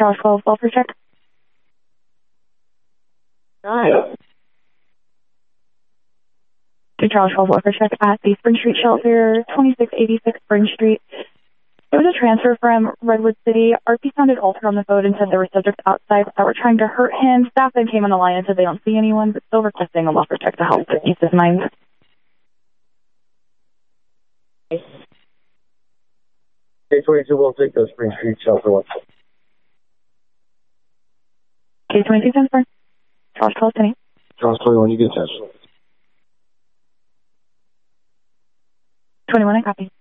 Charles 12, welfare check. Hi. To Charles 12, welfare check at the Spring Street shelter, 2686 Spring Street. It was a transfer from Redwood City. RP sounded altered on the phone and said there were subjects outside that were trying to hurt him. Staff then came on the line and said they don't see anyone, but still requesting a welfare check to help with peace of mind. K-22 will take the Spring Street shelter one. K-22 transfer. Charles 12, Penny. Charles 21, you get a test. 21, I copy.